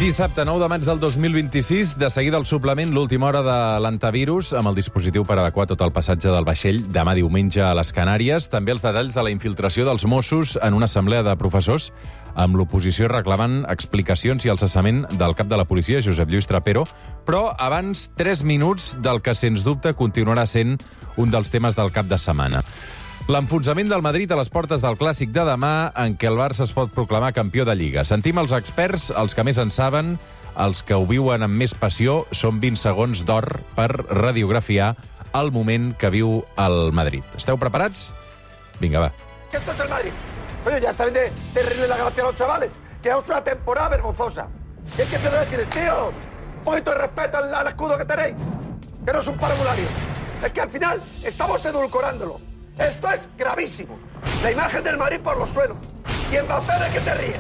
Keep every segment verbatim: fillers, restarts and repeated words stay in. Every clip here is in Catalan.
Dissabte, nou de maig del dos mil vint-i-sis, de seguida al suplement, l'última hora de l'antivirus, amb el dispositiu per adequar tot el passatge del vaixell demà diumenge a les Canàries. També els detalls de la infiltració dels Mossos en una assemblea de professors, amb l'oposició reclamant explicacions i el cessament del cap de la policia, Josep Lluís Trapero. Però abans, tres minuts del que, sens dubte, continuarà sent un dels temes del cap de setmana. L'enfonsament del Madrid a les portes del Clàssic de demà, en què el Barça es pot proclamar campió de Lliga. Sentim els experts, els que més en saben, els que ho viuen amb més passió. Són vint segons d'or per radiografiar el moment que viu el Madrid. Esteu preparats? Vinga, va. Esto es el Madrid. Oye, ya está bien de, de reírle la gracia a los chavales. Que es una temporada vergonzosa. Y hay que empezar a decirles, tíos, un poquito de respeto al, al escudo que tenéis. Que no es un parvulario. Es que al final estamos edulcorándolo. Esto es gravísimo. La imagen del Madrid por los suelos. Y Mbappé, ¿de qué te ríes?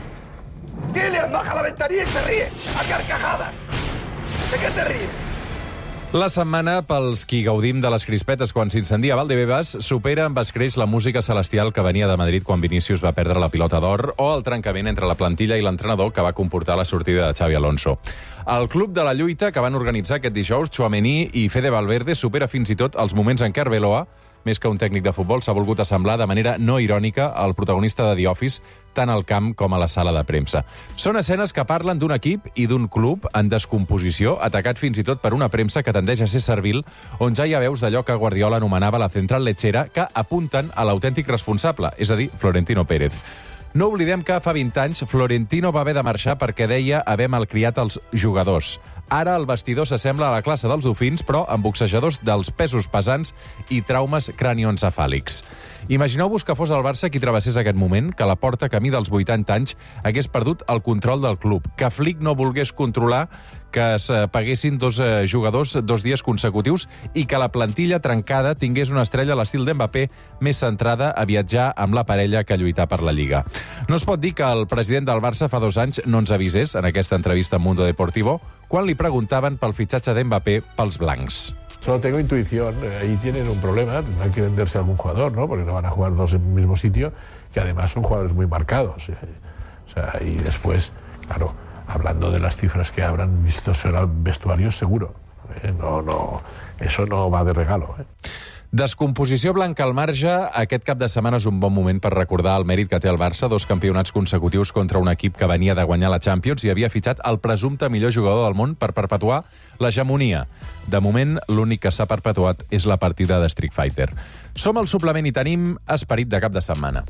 Kylian baja la ventanilla y se ríe, a carcajadas. ¿De qué te ríes? La setmana, pels qui gaudim de les crispetes quan s'incendia Valdebebas, supera amb escreix la música celestial que venia de Madrid quan Vinícius va perdre la pilota d'or o el trencament entre la plantilla i l'entrenador que va comportar la sortida de Xavi Alonso. El Club de la Lluita, que van organitzar aquest dijous, Tchouaméni i Fede Valverde, supera fins i tot els moments en què Arbeloa, més que un tècnic de futbol, s'ha volgut assemblar de manera no irònica al protagonista de The Office, tant al camp com a la sala de premsa. Són escenes que parlen d'un equip i d'un club en descomposició, atacat fins i tot per una premsa que tendeix a ser servil, on ja hi ha veus d'allò que Guardiola anomenava la central lechera, que apunten a l'autèntic responsable, és a dir, Florentino Pérez. No oblidem que fa vint anys Florentino va haver de marxar perquè deia haver malcriat els jugadors. Ara el vestidor s'assembla a la classe dels dofins, però amb boxejadors dels pesos pesants i traumes cranioencefàlics. Imagineu-vos que fos el Barça qui travessés aquest moment, que la porta camí dels vuitanta anys hagués perdut el control del club, que Flick no volgués controlar que es paguessin dos eh, jugadors dos dies consecutius i que la plantilla trencada tingués una estrella a l'estil d'Mbappé més centrada a viatjar amb la parella que lluitar per la Lliga. No es pot dir que el president del Barça fa dos anys no ens avisés en aquesta entrevista amb Mundo Deportivo quan li preguntaven pel fitxatge d'Mbappé pels blancs. Solo tengo intuición, ahí tienen un problema, tendrán que venderse a algún jugador, ¿no? Porque no van a jugar dos en el mismo sitio, que además son jugadores muy marcados. O sea, y después, claro, hablando de las cifras que habrán visto será vestuarios seguro. Eh, no, no, eso no va de regalo. Eh. Descomposició blanca al marge, aquest cap de setmana és un bon moment per recordar el mèrit que té el Barça, dos campionats consecutius contra un equip que venia de guanyar la Champions i havia fitxat el presumpte millor jugador del món per perpetuar l'hegemonia. De moment, l'únic que s'ha perpetuat és la partida de Street Fighter. Som al suplement i tenim esperit de cap de setmana.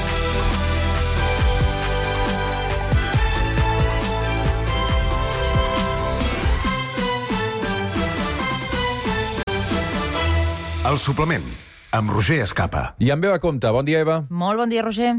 El suplement, amb Roger Escapa. I amb Eva Compte. Bon dia, Eva. Molt bon dia, Roger.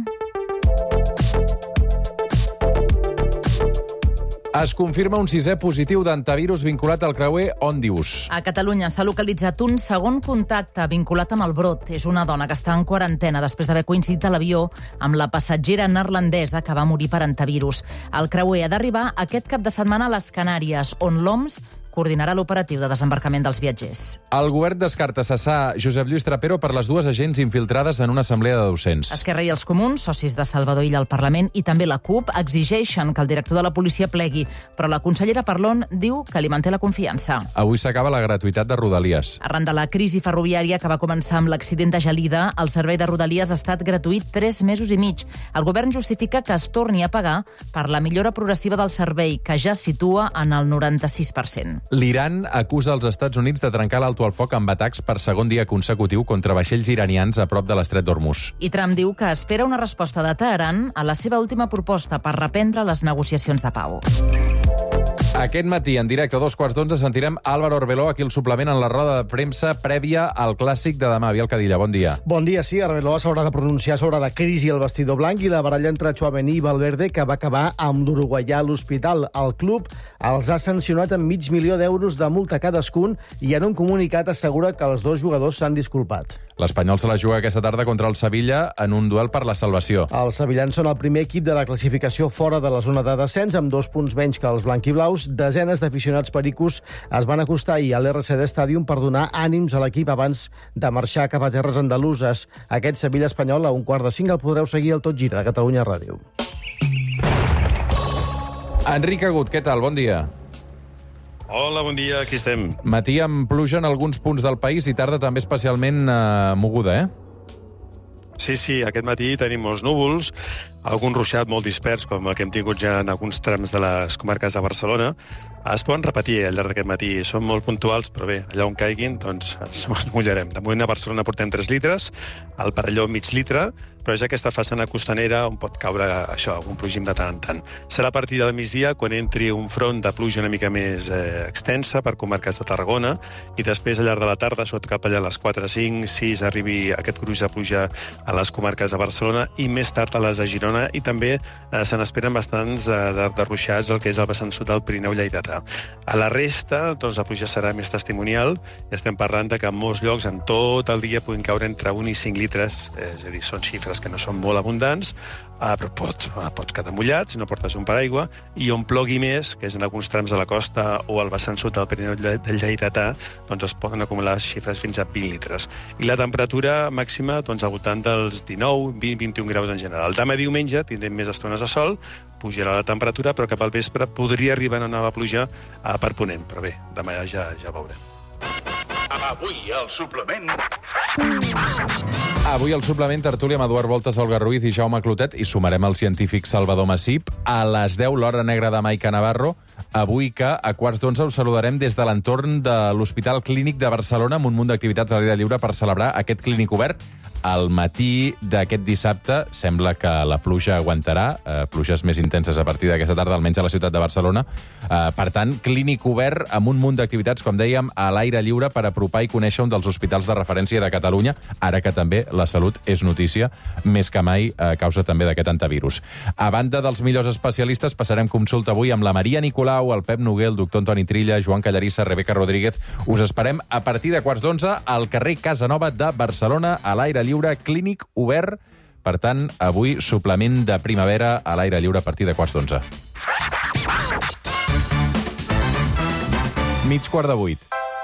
Es confirma un sisè positiu d'antivirus vinculat al creuer Òndius. A Catalunya s'ha localitzat un segon contacte vinculat amb el brot. És una dona que està en quarantena després d'haver coincidit a l'avió amb la passatgera neerlandesa que va morir per antivirus. El creuer ha d'arribar aquest cap de setmana a les Canàries, on l'O M S coordinarà l'operatiu de desembarcament dels viatgers. El govern descarta cessar Josep Lluís Trapero per les dues agents infiltrades en una assemblea de docents. Esquerra i els Comuns, socis de Salvador Illa al Parlament, i també la CUP exigeixen que el director de la policia plegui, però la consellera Parlon diu que li manté la confiança. Avui s'acaba la gratuïtat de Rodalies. Arran de la crisi ferroviària que va començar amb l'accident de Gelida, el servei de Rodalies ha estat gratuït tres mesos i mig. El govern justifica que es torni a pagar per la millora progressiva del servei, que ja es situa en el noranta-sis per cent. L'Iran acusa els Estats Units de trencar l'alto al foc amb atacs per segon dia consecutiu contra vaixells iranians a prop de l'estret d'Hormuz. I Trump diu que espera una resposta de Teheran a la seva última proposta per reprendre les negociacions de pau. Aquest matí, en directe a dos quarts d'onze, sentirem Álvaro Arbeloa aquí al suplement en la roda de premsa prèvia al Clàssic de demà. Biel Cadilla, bon dia. Bon dia, sí. Arbeloa s'haurà de pronunciar sobre la crisi al vestidor blanc i la baralla entre Tchouaméni i Valverde, que va acabar amb l'uruguaià a l'hospital. El club els ha sancionat amb mig milió d'euros de multa cadascun i en un comunicat assegura que els dos jugadors s'han disculpat. L'Espanyol se la juga aquesta tarda contra el Sevilla en un duel per la salvació. Els sevillans són el primer equip de la classificació fora de la zona de descens, amb dos punts menys que els blanquiblaus. Desenes d'aficionats pericos es van acostar ahir a l'R C D Stadium per donar ànims a l'equip abans de marxar cap a terres andaluses. Aquest Sevilla-Espanyol a un quart de cinc el podreu seguir al Tot Gira de Catalunya Ràdio. Enric Agut, què tal? Bon dia. Hola, bon dia, aquí estem. Matí amb pluja en alguns punts del país i tarda també especialment eh, moguda, eh? Sí, sí, aquest matí tenim molts núvols, algun ruixat molt dispers, com el que hem tingut ja en alguns trams de les comarques de Barcelona. Es poden repetir al llarg d'aquest matí, són molt puntuals, però bé, allà on caiguin, doncs ens mullarem. De moment a Barcelona portem tres litres, al Perelló mig litre, però és aquesta façana costanera on pot caure això, algun plogim de tant en tant. Serà a partir del migdia quan entri un front de pluja una mica més eh, extensa per comarques de Tarragona i després al llarg de la tarda, sota cap allà a les quatre, cinc, sis, arribi aquest gruix de pluja a les comarques de Barcelona i més tard a les de Girona i també eh, se n'esperen bastants eh, de, de ruixats el que és el vessant sud del Pirineu lleidatà. A la resta, doncs la pluja serà més testimonial i estem parlant de que en molts llocs en tot el dia puguin caure entre un i cinc litres, eh, és a dir, són xifres que no són molt abundants, eh, però pots, eh, pots quedar mullat si no portes un paraigua, i on plogui més, que és en alguns trams de la costa o al vessant sud del Pirineu del Lleidatà, doncs es poden acumular xifres fins a vint litres. I la temperatura màxima, doncs, al voltant dels dinou, vint, vint i un graus en general. Demà diumenge tindrem més estones de sol, pujarà la temperatura, però cap al vespre podria arribar una nova pluja eh, per ponent. Però bé, demà ja, ja veurem. Avui, al suplement... Avui al suplement tertúlia amb Eduard Voltes, Olga Ruiz i Jaume Clotet i sumarem el científic Salvador Massip. A les deu, l'hora negra de Maica Navarro. Avui que a quarts d'onze us saludarem des de l'entorn de l'Hospital Clínic de Barcelona amb un munt d'activitats a l'aire lliure per celebrar aquest clínic obert. Al matí d'aquest dissabte sembla que la pluja aguantarà, eh, pluges més intenses a partir d'aquesta tarda, almenys a la ciutat de Barcelona. Eh, per tant, clínic obert amb un munt d'activitats, com dèiem, a l'aire lliure per apropar i conèixer un dels hospitals de referència de Catalunya, ara que també la salut és notícia, més que mai a causa també d'aquest antivirus. A banda dels millors especialistes, passarem consulta avui amb la Maria Nicolau, el Pep Noguer, el doctor Antoni Trilla, Joan Callarissa, Rebeca Rodríguez. Us esperem a partir de quarts d'onze al carrer Casanova de Barcelona, a l'aire lliure, clínic obert. Per tant, avui suplement de primavera a l'aire lliure a partir de quarts d'onze. Mig quart de vuit.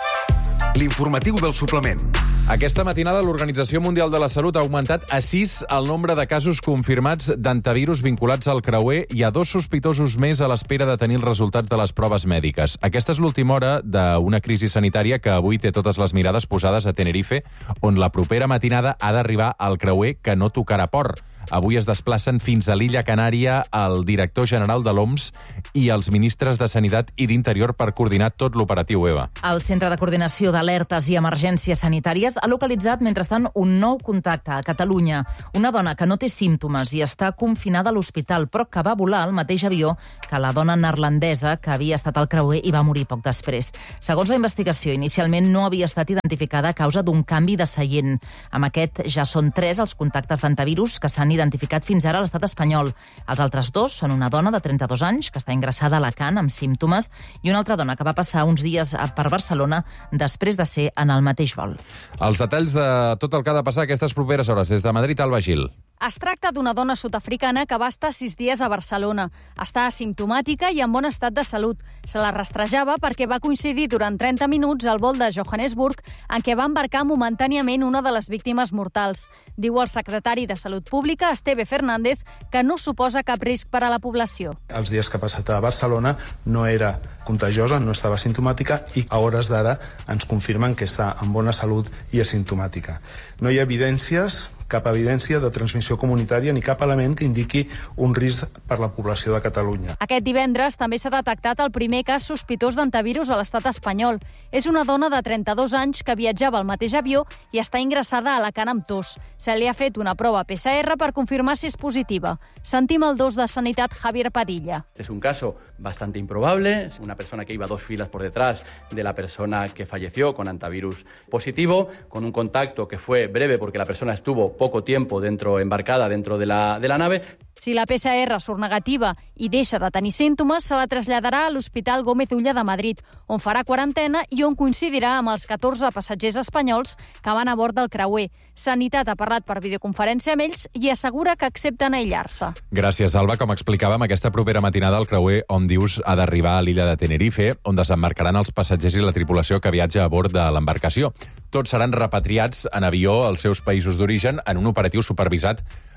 L'informatiu del suplement. Aquesta matinada l'Organització Mundial de la Salut ha augmentat a sis el nombre de casos confirmats d'antivirus vinculats al creuer i a dos sospitosos més a l'espera de tenir els resultats de les proves mèdiques. Aquesta és l'última hora d'una crisi sanitària que avui té totes les mirades posades a Tenerife, on la propera matinada ha d'arribar al creuer que no tocarà port. Avui es desplacen fins a l'illa Canària el director general de l'O M S i els ministres de Sanitat i d'Interior per coordinar tot l'operatiu, Eva. El Centre de Coordinació d'Alertes i Emergències Sanitàries ha localitzat, mentrestant, un nou contacte a Catalunya. Una dona que no té símptomes i està confinada a l'hospital, però que va volar al mateix avió que la dona neerlandesa que havia estat al creuer i va morir poc després. Segons la investigació, inicialment no havia estat identificada a causa d'un canvi de seient. Amb aquest ja són tres els contactes d'antivirus que s'han identificat fins ara a l'estat espanyol. Els altres dos són una dona de trenta-dos anys que està ingressada a Alacant amb símptomes i una altra dona que va passar uns dies per Barcelona després de ser en el mateix vol. Els detalls de tot el que ha de passar aquestes properes hores des de Madrid, Alba Gil. Es tracta d'una dona sud-africana que va estar sis dies a Barcelona. Està asimptomàtica i en bon estat de salut. Se la rastrejava perquè va coincidir durant trenta minuts al vol de Johannesburg en què va embarcar momentàniament una de les víctimes mortals. Diu el secretari de Salut Pública, Esteve Fernández, que no suposa cap risc per a la població. Els dies que ha passat a Barcelona no era contagiosa, no estava asimptomàtica i a hores d'ara ens confirmen que està en bona salut i asimptomàtica. No hi ha evidències cap evidència de transmissió comunitària ni cap element que indiqui un risc per la població de Catalunya. Aquest divendres també s'ha detectat el primer cas sospitós d'antivirus a l'estat espanyol. És una dona de trenta-dos anys que viatjava al mateix avió i està ingressada a Alacant amb tos. Se li ha fet una prova P C R per confirmar si és positiva. Sentim el dos de Sanitat, Javier Padilla. Es un caso bastante improbable, una persona que iba dos filas por detrás de la persona que falleció con antivirus positivo, con un contacto que fue breve porque la persona estuvo poco tiempo dentro embarcada dentro de la, de la nave. Si la P C R surt negativa i deixa de tenir símptomes, se la traslladarà a l'Hospital Gómez Ulla de Madrid, on farà quarantena i on coincidirà amb els catorze passatgers espanyols que van a bord del creuer. Sanitat ha parlat per videoconferència amb ells i assegura que accepten aïllar-se. Gràcies, Alba. Com explicàvem, aquesta propera matinada el creuer, on dius, ha d'arribar a l'illa de Tenerife, on desembarcaran els passatgers i la tripulació que viatja a bord de l'embarcació. Tots seran repatriats en avió als seus països d'origen en un operatiu supervisat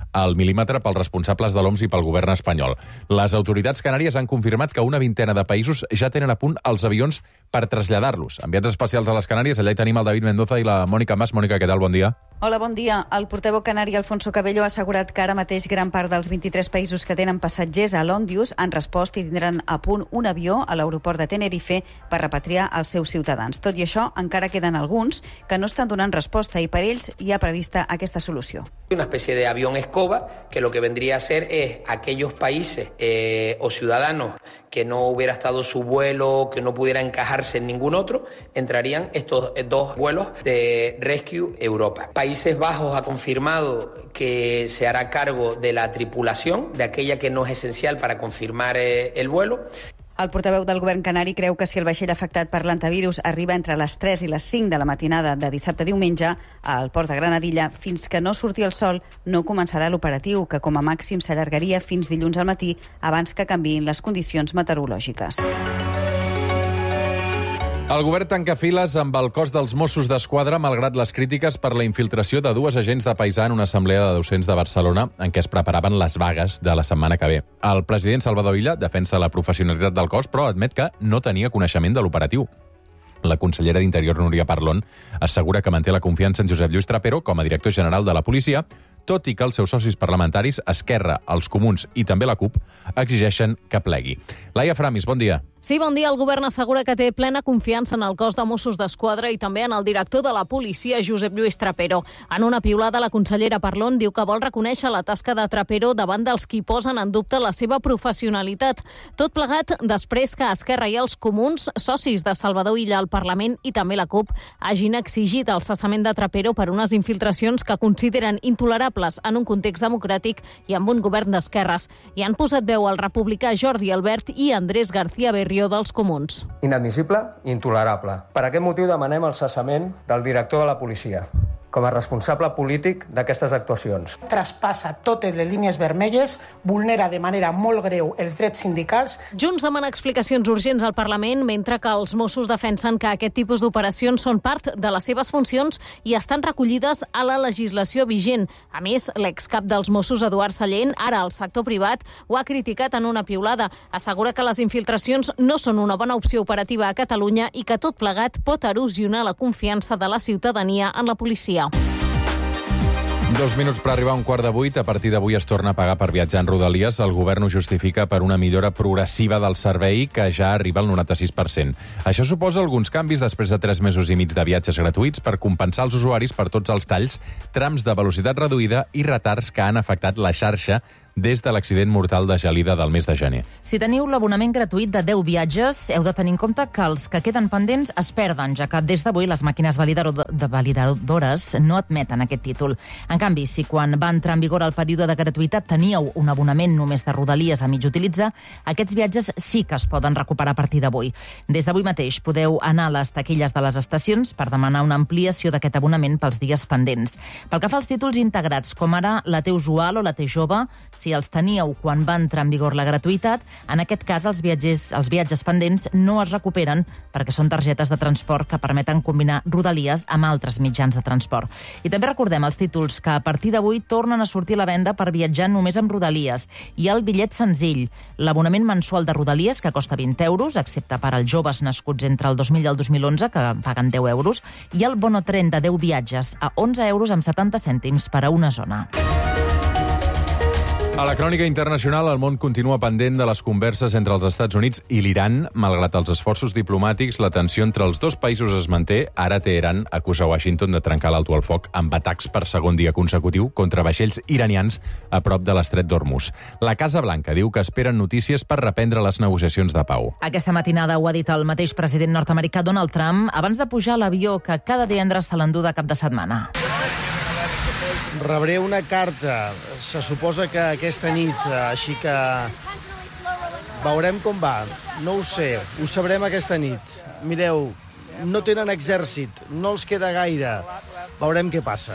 al mil·límetre pels responsables de l'O M S i pel govern espanyol. Les autoritats canàries han confirmat que una vintena de països ja tenen a punt els avions per traslladar-los. Enviats especials a les Canàries, allà hi tenim el David Mendoza i la Mònica Mas. Mònica, què tal? Bon dia. Hola, bon dia. El portaveu canari Alfonso Cabello ha assegurat que ara mateix gran part dels vint-i-tres països que tenen passatgers a l'Òndius han respost i tindran a punt un avió a l'aeroport de Tenerife per repatriar els seus ciutadans. Tot i això, encara queden alguns que no estan donant resposta i per ells hi ha prevista aquesta solució. Una especie de avión escoba que lo que vendría a ser es aquellos países eh, o ciudadanos que no hubiera estado su vuelo, que no pudiera encajarse en ningún otro, entrarían estos dos vuelos de Rescue Europa. Países Bajos ha confirmado que se hará cargo de la tripulación, de aquella que no es esencial para confirmar eh, el vuelo. El portaveu del govern canari creu que si el vaixell afectat per l'antivirus arriba entre les tres i les cinc de la matinada de dissabte a diumenge al port de Granadilla, fins que no surti el sol, no començarà l'operatiu, que com a màxim s'allargaria fins dilluns al matí abans que canviïn les condicions meteorològiques. El govern tanca files amb el cos dels Mossos d'Esquadra, malgrat les crítiques per la infiltració de dues agents de paisà en una assemblea de docents de Barcelona en què es preparaven les vagues de la setmana que ve. El president Salvador Illa defensa la professionalitat del cos, però admet que no tenia coneixement de l'operatiu. La consellera d'Interior, Núria Parlon, assegura que manté la confiança en Josep Lluís Trapero com a director general de la policia, tot i que els seus socis parlamentaris, Esquerra, els Comuns i també la CUP, exigeixen que plegui. Laia Framis, bon dia. Sí, bon dia. El govern assegura que té plena confiança en el cos de Mossos d'Esquadra i també en el director de la policia, Josep Lluís Trapero. En una piulada, la consellera Parlon diu que vol reconèixer la tasca de Trapero davant dels qui posen en dubte la seva professionalitat. Tot plegat després que Esquerra i els Comuns, socis de Salvador Illa al Parlament i també la CUP, hagin exigit el cessament de Trapero per unes infiltracions que consideren intolerables en un context democràtic i amb un govern d'esquerres. I han posat veu al republicà Jordi Albert i Andrés García Berrió dels Comuns. Inadmissible i intolerable. Per aquest motiu demanem el cessament del director de la policia com a responsable polític d'aquestes actuacions. Traspassa totes les línies vermelles, vulnera de manera molt greu els drets sindicals. Junts demana explicacions urgents al Parlament, mentre que els Mossos defensen que aquest tipus d'operacions són part de les seves funcions i estan recollides a la legislació vigent. A més, l'excap dels Mossos, Eduard Sallent, ara al sector privat, ho ha criticat en una piulada. Assegura que les infiltracions no són una bona opció operativa a Catalunya i que tot plegat pot erosionar la confiança de la ciutadania en la policia. Dos minuts per arribar a un quart de vuit. A partir d'avui es torna a pagar per viatjar en Rodalies. El govern ho justifica per una millora progressiva del servei que ja arriba al noranta-sis per cent. Això suposa alguns canvis després de tres mesos i mig de viatges gratuïts per compensar els usuaris per tots els talls, trams de velocitat reduïda i retards que han afectat la xarxa des de l'accident mortal de Gelida del mes de gener. Si teniu l'abonament gratuït de deu viatges, heu de tenir en compte que els que queden pendents es perden, ja que des d'avui les màquines de validadores no admeten aquest títol. En canvi, si quan va entrar en vigor el període de gratuïtat teníeu un abonament només de Rodalies a mig utilitzar, aquests viatges sí que es poden recuperar a partir d'avui. Des d'avui mateix podeu anar a les taquilles de les estacions per demanar una ampliació d'aquest abonament pels dies pendents. Pel que fa als títols integrats, com ara la T usual o la T jove, si els teníeu quan va entrar en vigor la gratuïtat, en aquest cas els viatgers, els viatges pendents no es recuperen perquè són targetes de transport que permeten combinar Rodalies amb altres mitjans de transport. I també recordem els títols que a partir d'avui tornen a sortir a la venda per viatjar només amb Rodalies. Hi ha el bitllet senzill, l'abonament mensual de Rodalies, que costa vint euros, excepte per als joves nascuts entre el dos mil i el dos mil onze, que paguen deu euros, i el bono tren de deu viatges a onze euros amb setanta cèntims per a una zona. A la crònica internacional, el món continua pendent de les converses entre els Estats Units i l'Iran. Malgrat els esforços diplomàtics, la tensió entre els dos països es manté. Ara Teheran acusa Washington de trencar l'alto al foc amb atacs per segon dia consecutiu contra vaixells iranians a prop de l'estret d'Hormuz. La Casa Blanca diu que esperen notícies per reprendre les negociacions de pau. Aquesta matinada ho ha dit el mateix president nord-americà Donald Trump abans de pujar a l'avió que cada divendres se l'endú de cap de setmana. Rebré una carta, se suposa que aquesta nit, així que veurem com va. No ho sé, ho sabrem aquesta nit. Mireu, no tenen exèrcit, no els queda gaire. Veurem què passa.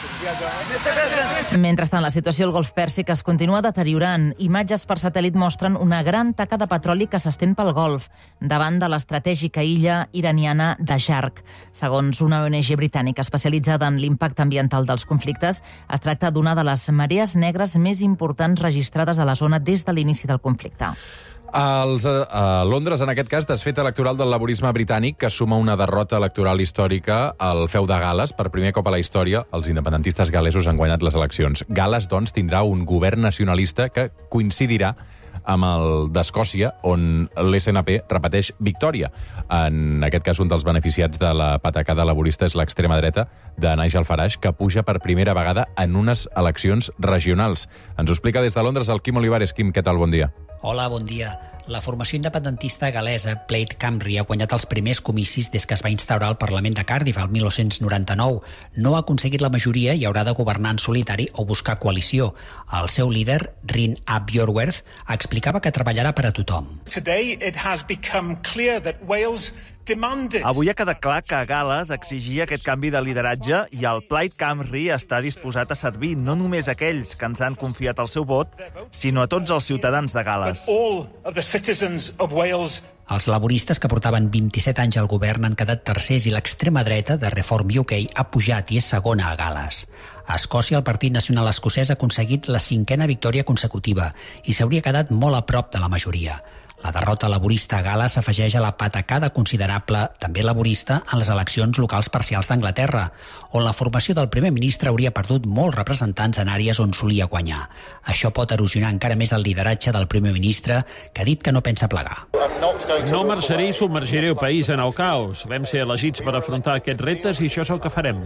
Mentrestant, la situació al Golf Pèrsic es continua deteriorant. Imatges per satèl·lit mostren una gran taca de petroli que s'estén pel Golf, davant de l'estratègica illa iraniana de Jarq. Segons una O N G britànica especialitzada en l'impacte ambiental dels conflictes, es tracta d'una de les marees negres més importants registrades a la zona des de l'inici del conflicte. Els, a Londres, en aquest cas, desfet electoral del laborisme britànic que suma una derrota electoral històrica al feu de Gal·les. Per primer cop a la història, els independentistes gal·lesos han guanyat les eleccions. Gal·les, doncs, tindrà un govern nacionalista que coincidirà amb el d'Escòcia, on l'S N P repeteix victòria. En aquest cas, un dels beneficiats de la patacada laborista és l'extrema dreta de Nigel Farage, que puja per primera vegada en unes eleccions regionals. Ens ho explica des de Londres el Quim Olivares. Quim, què tal? Bon dia. Hola, bon dia. La formació independentista gal·lesa Plaid Cymru ha guanyat els primers comicis des que es va instaurar el Parlament de Cardiff el mil nou-cents noranta-nou. No ha aconseguit la majoria i haurà de governar en solitari o buscar coalició. El seu líder, Rhyn ap Iorwerth, explicava que treballarà per a tothom. Today it has become clear that Wales demanded. Avui ha quedat clar que Gal·les exigia aquest canvi de lideratge i el Plaid Cymru està disposat a servir no només a aquells que ens han confiat el seu vot, sinó a tots els ciutadans de Gal·les. All of the citizens of Wales. Els laboristes, que portaven vint-i-set anys al govern, han quedat tercers i l'extrema dreta de Reform U K ha pujat i és segona a Gal·les. A Escòcia, el Partit Nacional Escocès ha aconseguit la cinquena victòria consecutiva i s'hauria quedat molt a prop de la majoria. La derrota laborista a Gal·les s'afegeix a la patacada considerable, també laborista, en les eleccions locals parcials d'Anglaterra, on la formació del primer ministre hauria perdut molts representants en àrees on solia guanyar. Això pot erosionar encara més el lideratge del primer ministre, que ha dit que no pensa plegar. No marxaré i submergiré el país en el caos. Vam ser elegits per afrontar aquests reptes i això és el que farem.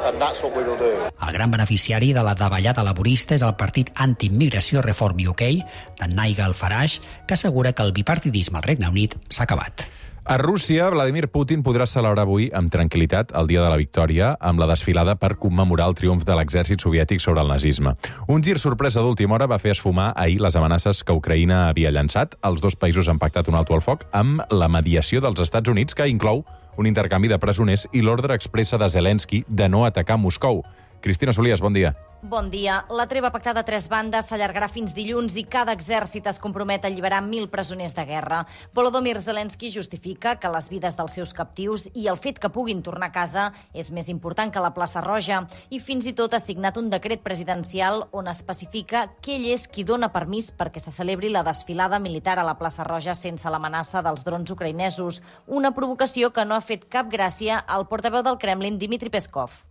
El gran beneficiari de la davallada laborista és el partit anti-immigració Reform U K, de Nigel Farage, que assegura que el bipartidisme al Regne Unit s'ha acabat. A Rússia, Vladimir Putin podrà celebrar avui amb tranquil·litat el dia de la victòria amb la desfilada per commemorar el triomf de l'exèrcit soviètic sobre el nazisme. Un gir sorpresa d'última hora va fer esfumar ahir les amenaces que Ucraïna havia llançat. Els dos països han pactat un alto al foc amb la mediació dels Estats Units, que inclou un intercanvi de presoners i l'ordre expressa de Zelensky de no atacar Moscou. Cristina Solias, bon dia. Bon dia. La treva pactada a tres bandes s'allargarà fins dilluns i cada exèrcit es compromet a alliberar mil presoners de guerra. Volodymyr Zelensky justifica que les vides dels seus captius i el fet que puguin tornar a casa és més important que la plaça Roja, i fins i tot ha signat un decret presidencial on especifica que ell és qui dona permís perquè se celebri la desfilada militar a la plaça Roja sense l'amenaça dels drons ucraïnesos, una provocació que no ha fet cap gràcia al portaveu del Kremlin, Dmitry Peskov.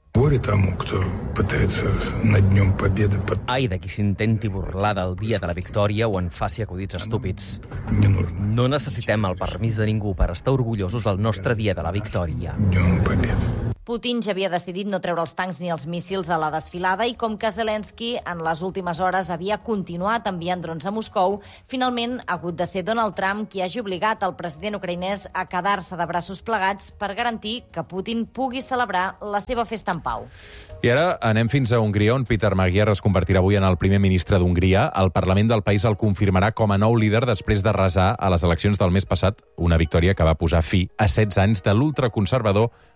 Ai de qui s'intenti burlar del dia de la victòria o en faci acudits estúpids. No necessitem el permís de ningú per estar orgullosos del nostre dia de la victòria. Putin ja havia decidit no treure els tancs ni els míssils a la desfilada i com que Zelensky en les últimes hores havia continuat enviant drons a Moscou, finalment ha hagut de ser Donald Trump qui hagi obligat el president ucraïnès a quedar-se de braços plegats per garantir que Putin pugui celebrar la seva festa en pau. I ara anem fins a Hongria, on Peter Magyar es convertirà avui en el primer ministre d'Hongria. El Parlament del país el confirmarà com a nou líder després d'arrasar a les eleccions del mes passat una victòria que va posar fi a setze anys de l'ultraconservador